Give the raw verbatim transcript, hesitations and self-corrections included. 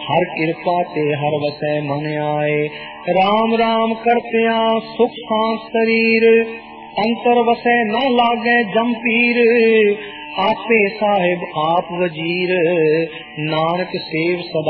हर कृपा ते हर वसै मन आए। राम राम करतिया सुख सांस शरीर, अंतर वसै न लागे जमपीर। आपे साहिब आप वजीर, नानक सेव सदा